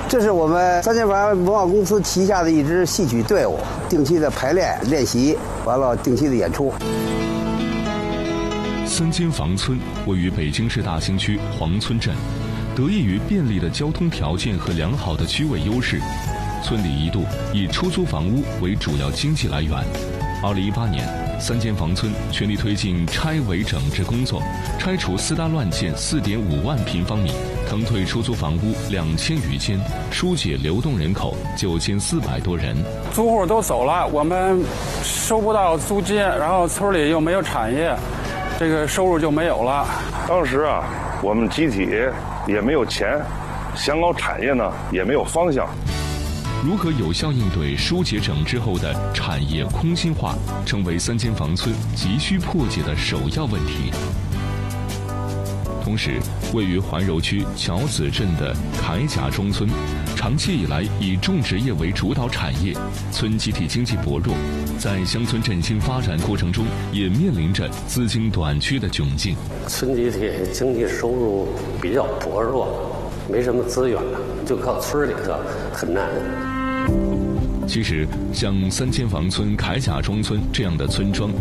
这是我们三千房文化公司旗下的一支戏曲队伍，定期的排练练习，完了定期的演出。 三间房村位于北京市大兴区黄村镇，得益于便利的交通条件和良好的区位优势，村里一度以出租房屋为主要经济来源。2018年，三间房村全力推进拆违整治工作，拆除私搭乱建4.5万平方米，腾退出租房屋2000余间，疏解流动人口9400多人。 租户都走了，我们收不到租金，然后村里又没有产业，这个收入就没有了。 当时啊，我们集体也没有钱，想搞产业呢也没有方向。 如何有效应对疏解整治后的产业空心化，成为三间房村急需破解的首要问题。同时，位于怀柔区桥子镇的铠甲中村，长期以来以种植业为主导产业，村集体经济薄弱，在乡村振兴发展过程中，也面临着资金短缺的窘境。 村集体经济收入比较薄弱，没什么资源，就靠村里头很难。 其实，像三间房村、铠甲中村这样的村庄，